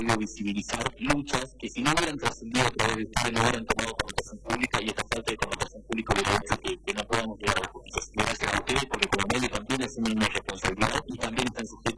podido visibilizar luchas que si no hubieran trascendido a través de ustedes, no hubieran tomado connotación pública y esta falta de connotación pública hubiera hecho que no podamos llegar a justicia. Gracias a ustedes porque como medio también es una responsabilidad y también están sufriendo